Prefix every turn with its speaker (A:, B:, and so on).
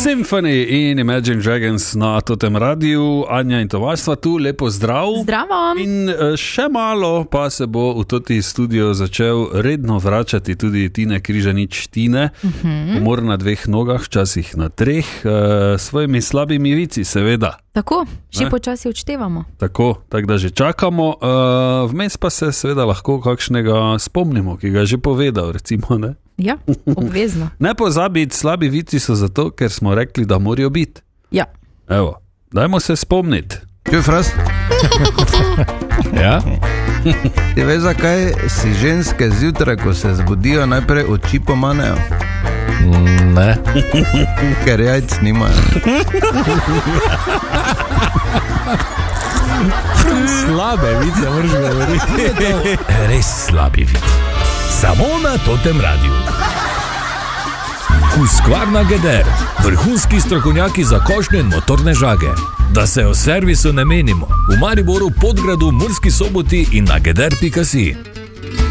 A: Symphony in Imagine Dragons na Totem Radiu. Anja in Tomaž sva tu, lepo zdrav.
B: Zdravo.
A: In še malo pa se bo v toti studio začel redno vračati tudi Tine Križanič. Tine, umor na 2 nogah, včasih na 3, svojimi slabimi vici, seveda.
B: Tako, že počasi odštevamo.
A: Tako da že čakamo. Vmes pa se seveda lahko kakšnega spomnimo, ki ga je že povedal, recimo, ne?
B: Ja, obvezno.
A: Ne pozabiti, slabi vici so zato, ker smo rekli, da morajo biti.
B: Ja.
A: Evo, dajmo se spomniti.
C: Kaj, Fras?
A: Ja?
C: Ti veš, zakaj si ženske zjutraj, ko se zbudijo, najprej oči pomanejo?
D: Ne.
C: Ker jajc nimajo.
D: Slabe vice, moraš govoriti. Res slabi vici. Samo na Totem Radiu. Husqvarna Geder, vrhunski strokovnjaki za košnje in motorne žage. Da se o servisu ne menimo. V Mariboru, Podgradu, Murski Soboti in na geder.si.